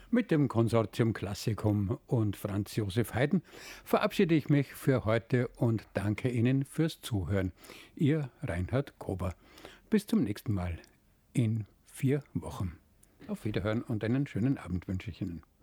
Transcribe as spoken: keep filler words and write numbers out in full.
Mit dem Konsortium Klassikum und Franz Josef Haydn verabschiede ich mich für heute und danke Ihnen fürs Zuhören. Ihr Reinhard Kober. Bis zum nächsten Mal in vier Wochen. Auf Wiederhören und einen schönen Abend wünsche ich Ihnen.